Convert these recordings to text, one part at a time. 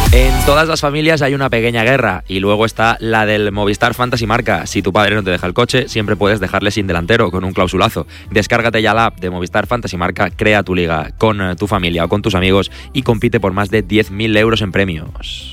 En todas las familias hay una pequeña guerra y luego está la del Movistar Fantasy Marca. Si tu padre no te deja el coche, siempre puedes dejarle sin delantero con un clausulazo. Descárgate ya la app de Movistar Fantasy Marca, crea tu liga con tu familia o con tus amigos y compite por más de 10.000 euros en premios.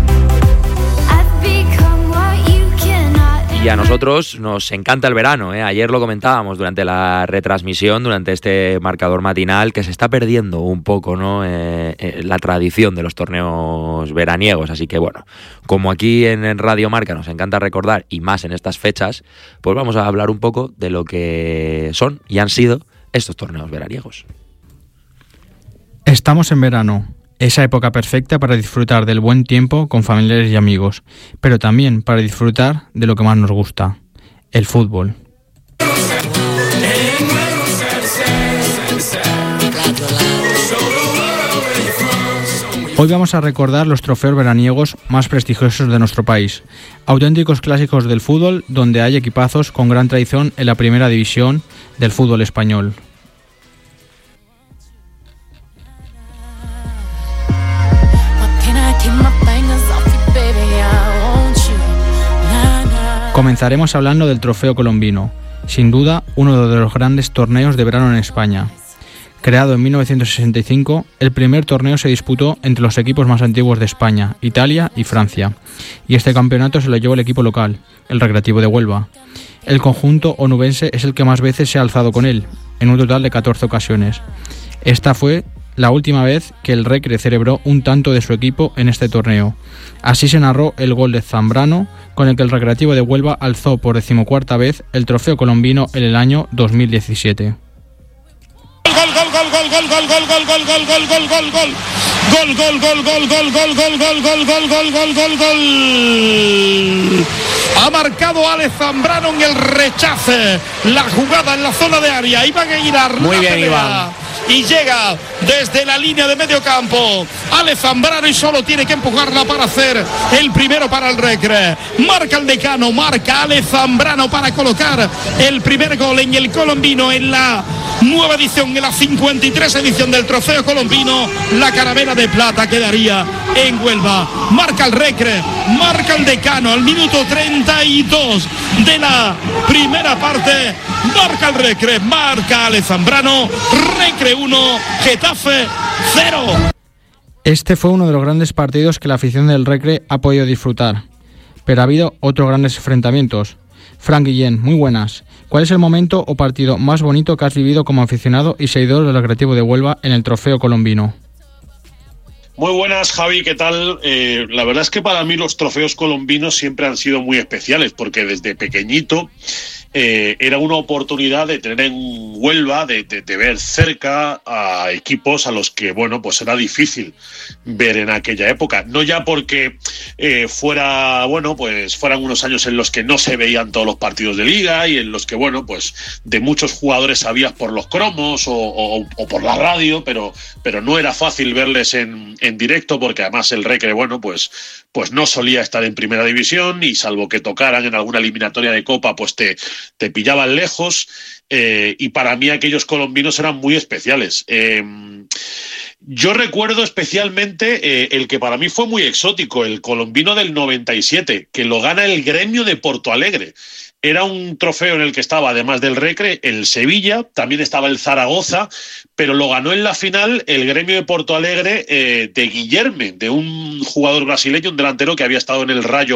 Y a nosotros nos encanta el verano, ¿eh? Ayer lo comentábamos durante la retransmisión, durante este marcador matinal, que se está perdiendo un poco, ¿no? La tradición de los torneos veraniegos. Así que bueno, como aquí en Radio Marca nos encanta recordar, y más en estas fechas, pues vamos a hablar un poco de lo que son y han sido estos torneos veraniegos. Estamos en verano. Esa época perfecta para disfrutar del buen tiempo con familiares y amigos, pero también para disfrutar de lo que más nos gusta, el fútbol. Hoy vamos a recordar los trofeos veraniegos más prestigiosos de nuestro país, auténticos clásicos del fútbol donde hay equipazos con gran tradición en la primera división del fútbol español. Comenzaremos hablando del Trofeo Colombino, sin duda uno de los grandes torneos de verano en España. Creado en 1965, el primer torneo se disputó entre los equipos más antiguos de España, Italia y Francia, y este campeonato se lo llevó el equipo local, el Recreativo de Huelva. El conjunto onubense es el que más veces se ha alzado con él, en un total de 14 ocasiones. Esta fue la última vez que el Recre celebró un tanto de su equipo en este torneo. Así se narró el gol de Zambrano, con el que el Recreativo de Huelva alzó por 14ª vez el Trofeo Colombino en el año 2017. Ha marcado Alex Zambrano en el rechace. La jugada en la zona de área. Iván Aguilar. Muy bien, Iván. Y llega desde la línea de medio campo Alex Zambrano y solo tiene que empujarla para hacer el primero para el Recre. Marca el decano, marca Alex Zambrano para colocar el primer gol en el Colombino en la nueva edición, en la 53 edición del Trofeo Colombino. La caravera de plata quedaría en Huelva. Marca el Recre, marca el decano al minuto 32 de la primera parte. Marca el Recre, marca Alex Zambrano. Recre 1, Getafe 0. Este fue uno de los grandes partidos que la afición del Recre ha podido disfrutar, pero ha habido otros grandes enfrentamientos. Fran Guillén, muy buenas. ¿Cuál es el momento o partido más bonito que has vivido como aficionado y seguidor del Recreativo de Huelva en el Trofeo Colombino? Muy buenas, Javi, ¿qué tal? La verdad es que para mí los trofeos colombinos siempre han sido muy especiales, porque desde pequeñito era una oportunidad de tener en Huelva, de ver cerca a equipos a los que, bueno, pues era difícil ver en aquella época. No ya porque fueran unos años en los que no se veían todos los partidos de liga y en los que, bueno, pues de muchos jugadores sabías por los cromos o por la radio, pero no era fácil verles en directo, porque además el Recre, bueno, pues no solía estar en primera división y salvo que tocaran en alguna eliminatoria de Copa, pues te pillaban lejos, y para mí aquellos colombinos eran muy especiales. Yo recuerdo especialmente el que para mí fue muy exótico, el colombino del 97, que lo gana el Gremio de Porto Alegre. Era un trofeo en el que estaba, además del Recre, el Sevilla, también estaba el Zaragoza, pero lo ganó en la final el Gremio de Porto Alegre de Guilherme, de un jugador brasileño, un delantero que había estado en el Rayo